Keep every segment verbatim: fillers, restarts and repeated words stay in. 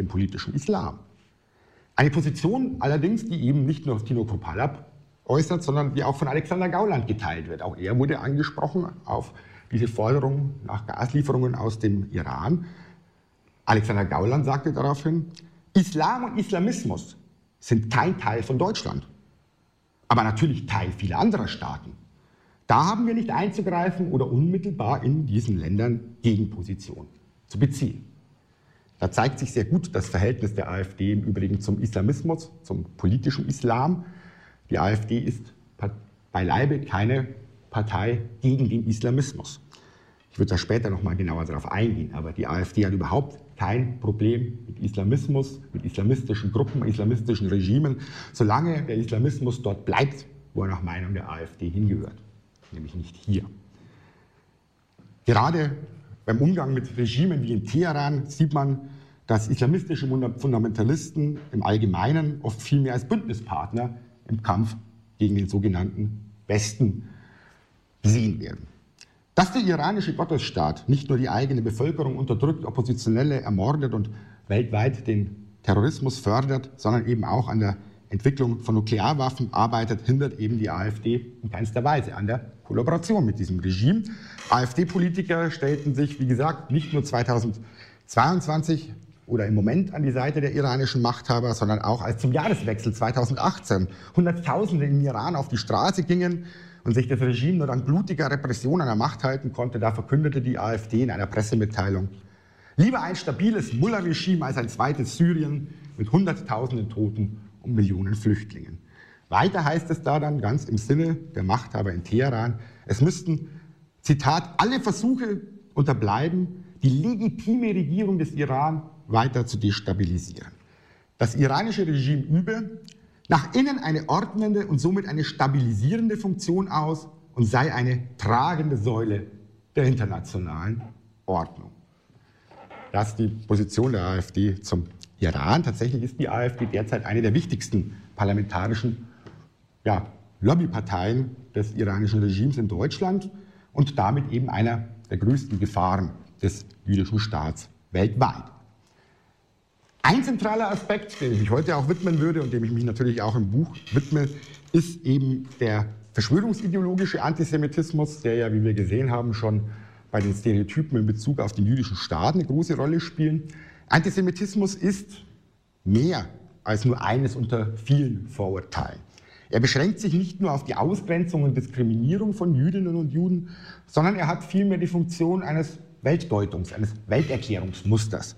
dem politischen Islam. Eine Position allerdings, die eben nicht nur Tino Kruppalla äußert, sondern die auch von Alexander Gauland geteilt wird. Auch er wurde angesprochen auf diese Forderung nach Gaslieferungen aus dem Iran. Alexander Gauland sagte daraufhin, Islam und Islamismus sind kein Teil von Deutschland, aber natürlich Teil vieler anderer Staaten. Da haben wir nicht einzugreifen oder unmittelbar in diesen Ländern Gegenposition zu beziehen. Da zeigt sich sehr gut das Verhältnis der AfD im Übrigen zum Islamismus, zum politischen Islam. Die AfD ist beileibe keine Partei gegen den Islamismus. Ich würde da später noch mal genauer darauf eingehen, aber die AfD hat überhaupt kein Problem mit Islamismus, mit islamistischen Gruppen, islamistischen Regimen, solange der Islamismus dort bleibt, wo er nach Meinung der AfD hingehört, nämlich nicht hier. Gerade beim Umgang mit Regimen wie in Teheran sieht man, dass islamistische Fundamentalisten im Allgemeinen oft viel mehr als Bündnispartner im Kampf gegen den sogenannten Westen gesehen werden. Dass der iranische Gottesstaat nicht nur die eigene Bevölkerung unterdrückt, Oppositionelle ermordet und weltweit den Terrorismus fördert, sondern eben auch an der Entwicklung von Nuklearwaffen arbeitet, hindert eben die AfD in keinster Weise an der Kollaboration mit diesem Regime. AfD-Politiker stellten sich, wie gesagt, nicht nur zweitausendzweiundzwanzig oder im Moment an die Seite der iranischen Machthaber, sondern auch als zum Jahreswechsel zweitausendachtzehn Hunderttausende im Iran auf die Straße gingen und sich das Regime nur dank blutiger Repression an der Macht halten konnte, da verkündete die AfD in einer Pressemitteilung, lieber ein stabiles Mullah-Regime als ein zweites Syrien mit Hunderttausenden Toten und Millionen Flüchtlingen. Weiter heißt es da dann ganz im Sinne der Machthaber in Teheran, es müssten, Zitat, alle Versuche unterbleiben, die legitime Regierung des Iran weiter zu destabilisieren. Das iranische Regime übe nach innen eine ordnende und somit eine stabilisierende Funktion aus und sei eine tragende Säule der internationalen Ordnung. Das ist die Position der AfD zum Iran. Tatsächlich ist die AfD derzeit eine der wichtigsten parlamentarischen ja, Lobbyparteien des iranischen Regimes in Deutschland und damit eben einer der größten Gefahren des jüdischen Staats weltweit. Ein zentraler Aspekt, dem ich mich heute auch widmen würde und dem ich mich natürlich auch im Buch widme, ist eben der verschwörungsideologische Antisemitismus, der ja, wie wir gesehen haben, schon bei den Stereotypen in Bezug auf den jüdischen Staat eine große Rolle spielen. Antisemitismus ist mehr als nur eines unter vielen Vorurteilen. Er beschränkt sich nicht nur auf die Ausgrenzung und Diskriminierung von Jüdinnen und Juden, sondern er hat vielmehr die Funktion eines Weltdeutungs-, eines Welterklärungsmusters.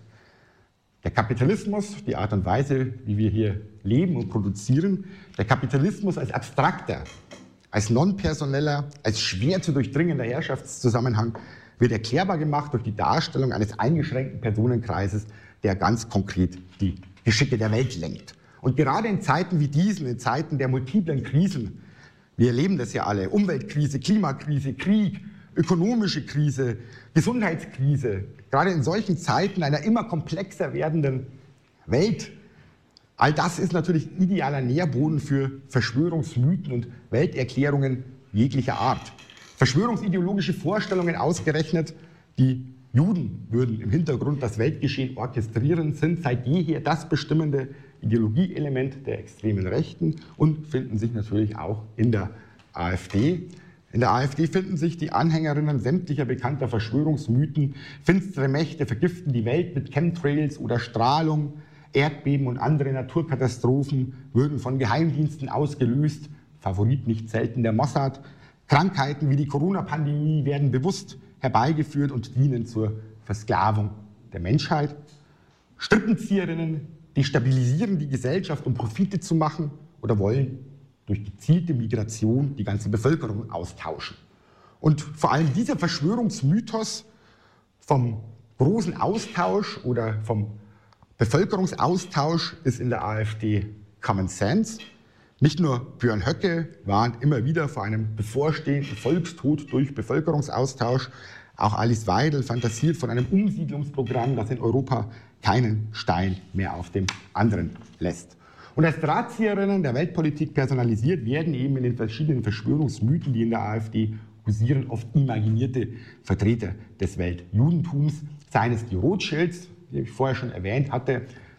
Der Kapitalismus, die Art und Weise, wie wir hier leben und produzieren, der Kapitalismus als abstrakter, als non-personeller, als schwer zu durchdringender Herrschaftszusammenhang wird erklärbar gemacht durch die Darstellung eines eingeschränkten Personenkreises, der ganz konkret die Geschicke der Welt lenkt. Und gerade in Zeiten wie diesen, in Zeiten der multiplen Krisen, wir erleben das ja alle, Umweltkrise, Klimakrise, Krieg, ökonomische Krise, Gesundheitskrise, gerade in solchen Zeiten einer immer komplexer werdenden Welt, all das ist natürlich idealer Nährboden für Verschwörungsmythen und Welterklärungen jeglicher Art. Verschwörungsideologische Vorstellungen ausgerechnet, die Juden würden im Hintergrund das Weltgeschehen orchestrieren, sind seit jeher das bestimmende Ideologieelement der extremen Rechten und finden sich natürlich auch in der AfD. In der AfD finden sich die Anhängerinnen sämtlicher bekannter Verschwörungsmythen. Finstere Mächte vergiften die Welt mit Chemtrails oder Strahlung. Erdbeben und andere Naturkatastrophen würden von Geheimdiensten ausgelöst. Favorit nicht selten der Mossad. Krankheiten wie die Corona-Pandemie werden bewusst herbeigeführt und dienen zur Versklavung der Menschheit. Strippenzieherinnen destabilisieren die Gesellschaft, um Profite zu machen oder wollen durch gezielte Migration die ganze Bevölkerung austauschen. Und vor allem dieser Verschwörungsmythos vom großen Austausch oder vom Bevölkerungsaustausch ist in der AfD Common Sense. Nicht nur Björn Höcke warnt immer wieder vor einem bevorstehenden Volkstod durch Bevölkerungsaustausch. Auch Alice Weidel fantasiert von einem Umsiedlungsprogramm, das in Europa keinen Stein mehr auf dem anderen lässt. Und als Drahtzieherinnen der Weltpolitik personalisiert werden eben in den verschiedenen Verschwörungsmythen, die in der AfD kursieren, oft imaginierte Vertreter des Weltjudentums, seien es die Rothschilds, die ich vorher schon erwähnt hatte,